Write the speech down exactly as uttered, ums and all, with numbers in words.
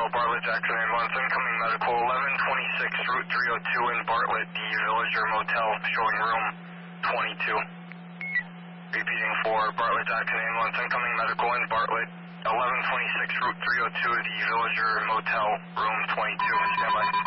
Bartlett, Jackson ambulance, incoming medical, eleven twenty-six, Route three oh two in Bartlett, the Villager Motel, showing room twenty-two. Repeating for Bartlett, Jackson ambulance, incoming medical in Bartlett, eleven twenty-six, Route three oh two, the Villager Motel, room twenty-two. Stand by.